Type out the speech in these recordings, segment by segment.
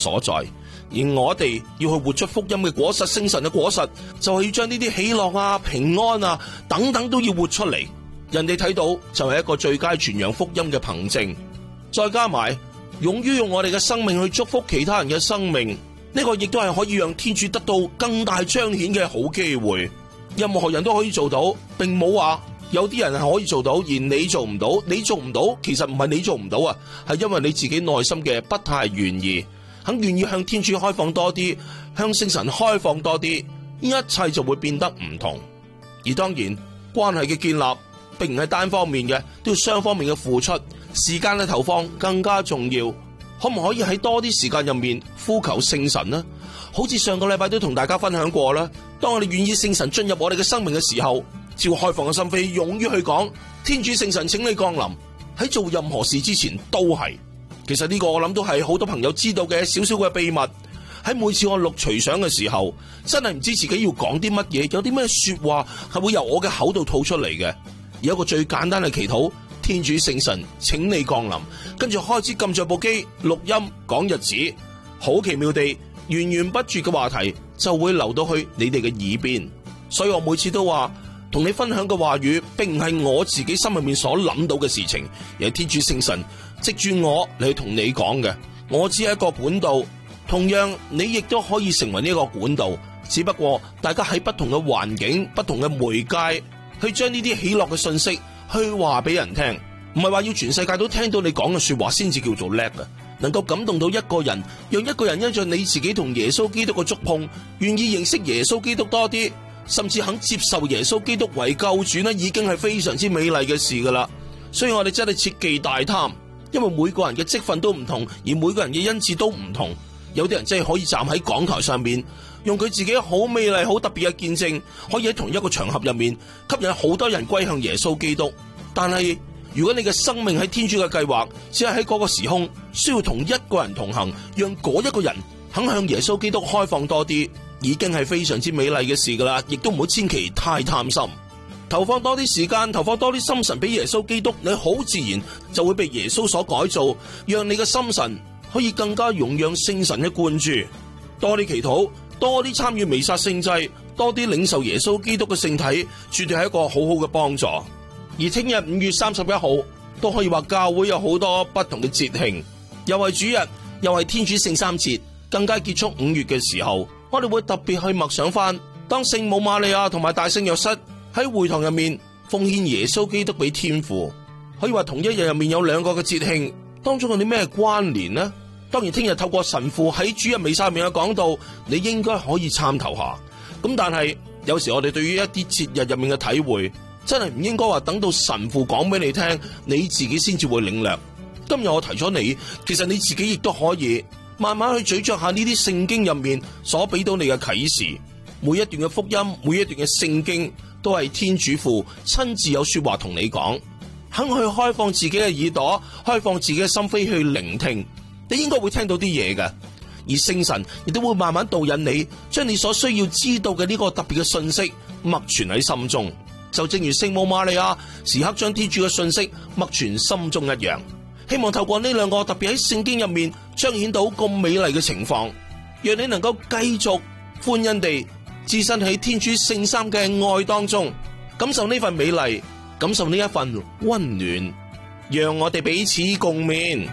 所在。而我哋要去活出福音嘅果實，聖神嘅果實，就係要將呢啲喜樂啊、平安啊等等都要活出嚟。人哋睇到就係一個最佳傳揚福音嘅憑證。再加埋勇於用我哋嘅生命去祝福其他人嘅生命，呢個亦都係可以讓天主得到更大彰顯嘅好機會。任何人都可以做到，並冇話有啲人係可以做到，而你做唔到。你做唔到，其實唔係你做唔到啊，係因為你自己內心嘅不太願意，肯願意向天主開放多啲，向聖神開放多啲，一切就會變得唔同。而當然，關係嘅建立並唔係單方面嘅，都要雙方面嘅付出，時間嘅投放更加重要。可唔可以喺多啲時間入面呼求聖神呢？好似上個禮拜都同大家分享過啦，當我哋願意聖神進入我哋嘅生命嘅時候，照開放嘅心扉，勇於去講天主聖神請你降臨。喺做任何事之前都係，其實呢個我諗都係好多朋友知道嘅少少嘅秘密。喺每次我錄隨想嘅時候，真係唔知自己要講啲乜嘢，有啲咩說話係會由我嘅口度吐出嚟嘅。有一個最簡單嘅祈禱，天主聖神請你降臨，跟住開始撳着部機錄音講日子，好奇妙地源源不絕嘅話題就會流到去你哋嘅耳邊。所以我每次都話，同你分享嘅話語並唔係我自己心裏面所諗到嘅事情，而係天主聖神藉住我嚟同你講嘅。我只係一個管道，同樣你亦都可以成為呢一個管道，只不過大家喺不同嘅環境、不同嘅媒介去將呢啲喜樂嘅信息去話俾人聽，唔係話要全世界都聽到你講嘅說話先至叫做叻嘅。能夠感動到一個人，讓一個人因着你自己同耶穌基督嘅觸碰，願意認識耶穌基督多啲，甚至肯接受耶穌基督為救主呢，已經係非常之美麗嘅事噶啦。所以我哋真係切忌大貪，因為每個人嘅職分都唔同，而每個人嘅恩賜都唔同。有啲人真係可以站喺講台上面，用佢自己好美麗、好特別嘅見證，可以喺同一個場合入面吸引好多人歸向耶穌基督。但係如果你嘅生命喺天主嘅計劃，只係喺嗰個時空需要同一個人同行，讓嗰一個人肯向耶穌基督開放多啲，已經係非常之美麗嘅事噶啦。亦都唔好千祈太貪心，投放多啲時間，投放多啲心神俾耶穌基督，你好自然就會被耶穌所改造，讓你嘅心神可以更加容讓聖神嘅灌注。多啲祈禱，多啲參與彌撒聖祭，多啲領受耶穌基督嘅聖體，絕對係一個好好嘅幫助。而聽日5月31號都可以話教會有好多不同嘅節慶，又係主日，又係天主聖三節，更加結束5月嘅時候，我哋會特別去默想翻，當聖母瑪利亞同埋大聖若瑟喺會堂入面奉獻耶穌基督俾天父。可以話同一日入面有2個嘅節慶，當中有啲咩關聯呢？當然聽日透過神父喺主日彌撒入面嘅講道，你應該可以參透下。咁但係有時我哋對於一啲節日入面嘅體會，真係唔應該話等到神父講俾你聽，你自己先至會領略。今日我提咗你，其實你自己亦都可以慢慢去咀嚼下呢啲聖經入面所俾到你嘅啟示。每一段嘅福音，每一段嘅聖經，都係天主父親自有說話同你講，肯去開放自己嘅耳朵，開放自己嘅心扉去聆聽，你應該會聽到啲嘢嘅。而聖神亦都會慢慢導引你，將你所需要知道嘅呢個特別嘅信息默存喺心中，就正如聖母瑪利亞時刻將天主嘅信息默存心中一樣。希望透過呢2個特別喺聖經入面彰顯到咁美麗嘅情況，讓你能夠繼續歡欣地置身喺天主聖三嘅愛當中，感受呢份美麗，感受呢一份溫暖，讓我哋彼此共勉。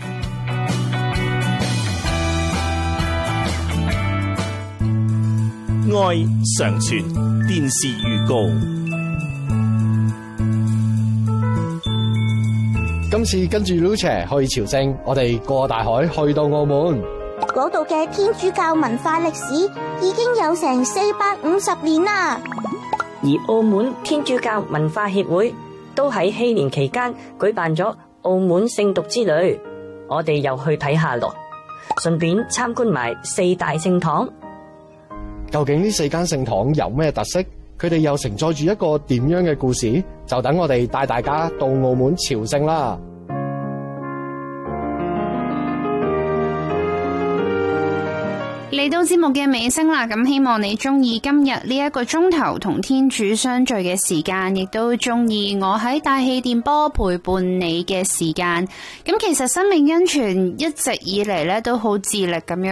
愛常傳電視預告。 今次跟住 Lucia 去朝聖，我哋過大海去到澳門。 嗰度嘅天主教文化歷史已經有成450年啦。 而澳門天主教文化協會都喺禧年期間舉辦咗澳門聖讀之旅，我哋又去睇下咯，順便參觀埋4大聖堂。 究竟呢4間聖堂有咩特色？佢哋又承載住一個點樣嘅故事？就等我哋帶大家到澳門朝聖啦！ 嚟到節目嘅尾聲啦，咁希望你中意今日呢一個鐘頭同天主相聚嘅時間，亦都中意我喺大氣電波陪伴你嘅時間。咁其實生命恩泉一直以嚟咧都好致力咁樣